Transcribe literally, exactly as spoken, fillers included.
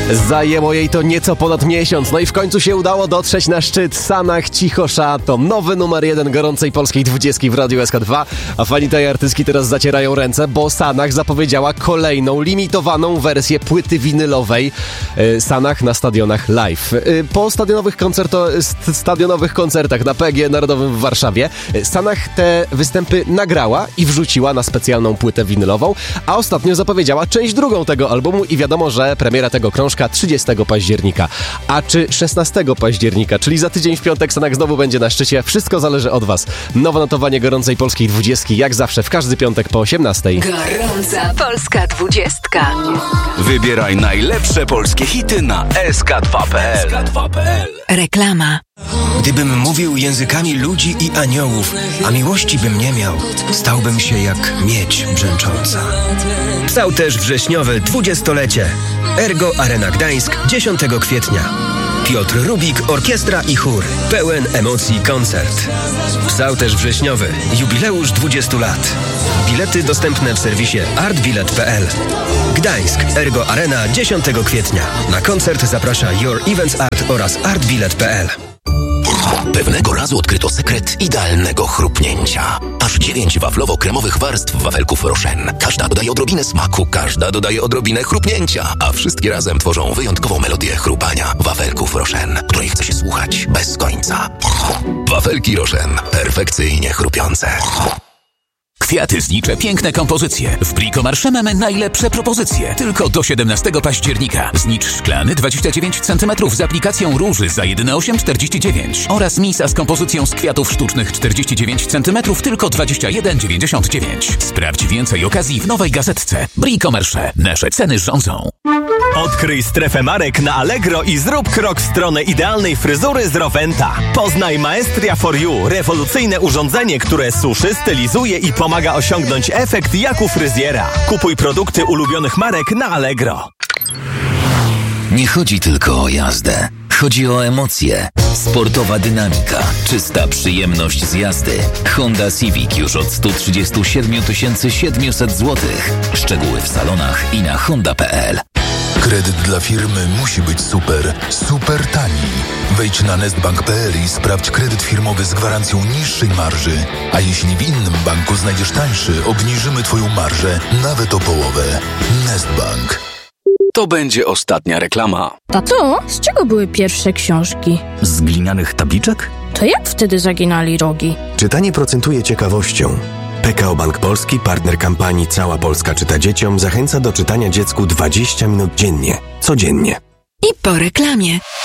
Zajęło jej to nieco ponad miesiąc, no i w końcu się udało dotrzeć na szczyt. Sanach Cichosza to nowy numer jeden gorącej polskiej dwudziestki w Radiu S K dwa, a fani tej artystki teraz zacierają ręce, bo Sanach zapowiedziała kolejną limitowaną wersję płyty winylowej. Sanach na stadionach live. Po stadionowych, koncerto, stadionowych koncertach na P G Narodowym w Warszawie Sanach te występy nagrała i wrzuciła na specjalną płytę winylową, a ostatnio zapowiedziała część drugą tego albumu i wiadomo, że premiera tego krążka trzydziestego października. A czy szesnastego października, czyli za tydzień w piątek, Sanach znowu będzie na szczycie? Wszystko zależy od Was. Nowe notowanie gorącej polskiej dwudziestki, jak zawsze w każdy piątek po osiemnastej. Gorąca polska dwudziestka. Wybieraj najlepsze polskie hity na S K dwa kropka P L. Reklama. Gdybym mówił językami ludzi i aniołów, a miłości bym nie miał, stałbym się jak miedź brzęcząca. Psałterz wrześniowy dwudziestolecie. Ergo Arena Gdańsk dziesiątego kwietnia. Piotr Rubik, orkiestra i chór. Pełen emocji koncert. Psałterz wrześniowy. Jubileusz dwudziestu lat. Bilety dostępne w serwisie artbilet kropka P L. Gdańsk. Ergo Arena dziesiątego kwietnia. Na koncert zaprasza Your Events Art oraz artbilet kropka P L. Pewnego razu odkryto sekret idealnego chrupnięcia. Aż dziewięć waflowo-kremowych warstw wafelków Rochen. Każda dodaje odrobinę smaku, każda dodaje odrobinę chrupnięcia, a wszystkie razem tworzą wyjątkową melodię chrupania wafelków Rochen, której chce się słuchać bez końca. Wafelki Rochen. Perfekcyjnie chrupiące. Kwiaty znicze, piękne kompozycje. W Brico Marché mamy najlepsze propozycje. Tylko do siedemnastego października. Znicz szklany dwadzieścia dziewięć centymetrów z aplikacją róży za jedyne osiem czterdzieści dziewięć. Oraz misa z kompozycją z kwiatów sztucznych czterdzieści dziewięć centymetrów tylko dwadzieścia jeden dziewięćdziesiąt dziewięć. Sprawdź więcej okazji w nowej gazetce. Brico Marché. Nasze ceny rządzą. Odkryj strefę marek na Allegro i zrób krok w stronę idealnej fryzury z Roventa. Poznaj Maestria for You, rewolucyjne urządzenie, które suszy, stylizuje i pomaga osiągnąć efekt jak u fryzjera. Kupuj produkty ulubionych marek na Allegro. Nie chodzi tylko o jazdę. Chodzi o emocje. Sportowa dynamika, czysta przyjemność z jazdy. Honda Civic już od sto trzydzieści siedem tysięcy siedemset złotych. Szczegóły w salonach i na honda kropka P L. Kredyt dla firmy musi być super, super tani. Wejdź na nestbank kropka P L i sprawdź kredyt firmowy z gwarancją niższej marży. A jeśli w innym banku znajdziesz tańszy, obniżymy Twoją marżę nawet o połowę. Nestbank. To będzie ostatnia reklama. Tato, z czego były pierwsze książki? Z glinianych tabliczek? To jak wtedy zaginali rogi? Czytanie procentuje ciekawością. P K O Bank Polski, partner kampanii Cała Polska czyta dzieciom, zachęca do czytania dziecku dwadzieścia minut dziennie, codziennie. I po reklamie.